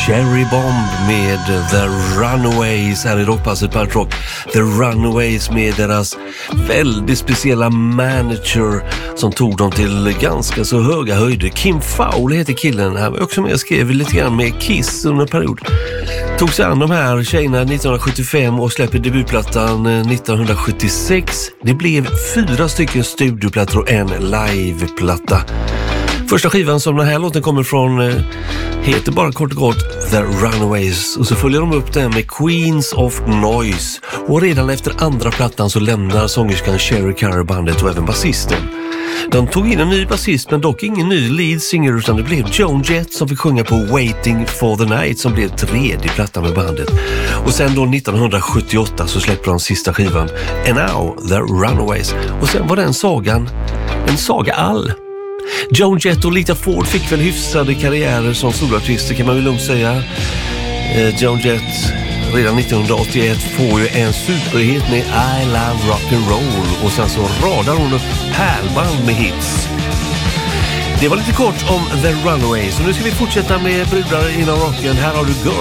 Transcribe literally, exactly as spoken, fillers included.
Cherry Bomb med The Runaways här i Rockpasset på Rock. The Runaways med deras väldigt speciella manager som tog dem till ganska så höga höjder. Kim Fowler heter killen. Han var också med och skrev lite grann med Kiss under en period. Tog sig an de här tjejerna nittonhundrasjuttiofem och släppte debutplattan nittonhundrasjuttiosex. Det blev fyra stycken studioplattor och en liveplatta. Första skivan som den här låten kommer från eh, heter bara kort och gott The Runaways. Och så följer de upp den med Queens of Noise. Och redan efter andra plattan så lämnar sångerskan Sherry Carr bandet och även basisten. De tog in en ny basist men dock ingen ny lead singer utan det blev Joan Jett som fick sjunga på Waiting for the Night som blev tredje plattan med bandet. Och sen då nittonhundrasjuttioåtta så släppte de sista skivan And Now The Runaways. Och sen var den sagan en saga all. Joan Jett och Lita Ford fick väl hyfsade karriärer som soloartister kan man väl lugnt säga. Eh, Joan Jett redan nittonhundraåttioett får ju en superhit med I Love Rock'n'Roll och sen så radar hon upp pärlband med hits. Det var lite kort om The Runaways och nu ska vi fortsätta med brudar inom rocken. Här har du Girl